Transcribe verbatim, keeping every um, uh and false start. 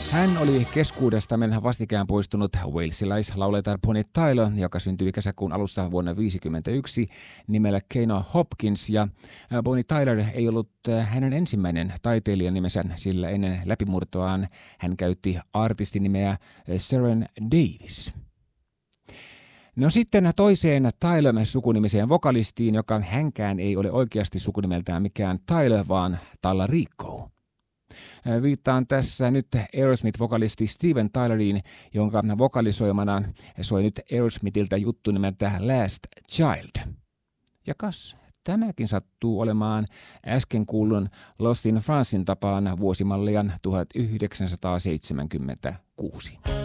Hän oli keskuudestamme vastikään poistunut walesilaislauletar Bonnie Tyler, joka syntyi kesäkuun alussa vuonna tuhatyhdeksänsataaviisikymmentäyksi nimellä Keino Hopkins. Ja Bonnie Tyler ei ollut hänen ensimmäinen taiteilijan nimensä, sillä ennen läpimurtoaan hän käytti artistinimeä Seren Davis. No sitten toiseen Tyler-sukunimiseen vokalistiin, joka hänkään ei ole oikeasti sukunimeltään mikään Tyler, vaan Tallarico. Viittaan tässä nyt Aerosmith-vokalisti Steven Tyleriin, jonka vokalisoimana soi nyt Aerosmithiltä juttu nimeltä Last Child. Ja kas, tämäkin sattuu olemaan äsken kuullun Lost in Francein tapaan vuosimallia tuhatyhdeksänsataaseitsemänkymmentäkuusi.